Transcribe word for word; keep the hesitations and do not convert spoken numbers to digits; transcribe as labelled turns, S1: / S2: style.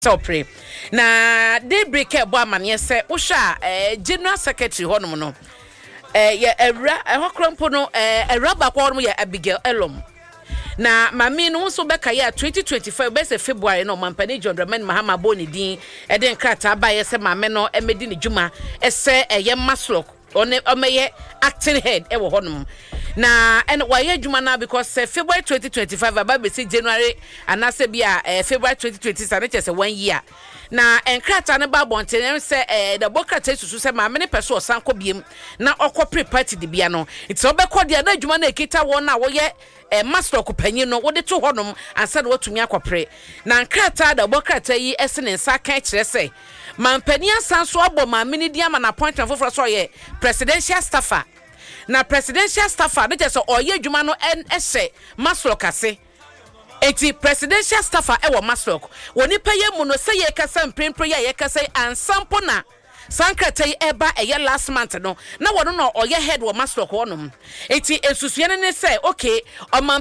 S1: so pray na daybreak e bo amane se wo hwa eh general secretary honom no eh ye ewra ehokrampo no eh ewra ba kwa honom ye Abigail Elom na mami no so beka ya twenty twenty-five be se February no mampani John Dramani Mahama boni din e den krata ba ye se mame no emedi ne djuma ese eye maslok one omeye acting head e wo honom na and why adwuma na because uh, February twenty twenty-five about be say January and I say bia uh, February twenty twenty-seven just one year na enkrata ne ba bonten say uh, the bokrata susu say ma many person sanko biem na okopre party de bia no it's obekọ de na adwuma na ekita won na wo ye uh, master ko panyin no wo de to honom ansa de watumi akopre na enkrata the bokrata yi esene nsa kan kire say mampani asanso abo ma mini dia ma na appointment for so ye presidential staffer na presidential staffer de just oye adwuma no en ehye maslok ase eti presidential staffer e wo maslok woni paye mu no se ye kasa mprempro ye ye kasa ansampo na sankrata yi eba eye last month no na wono no oye head wo maslok wono eti esusuye ne se okay o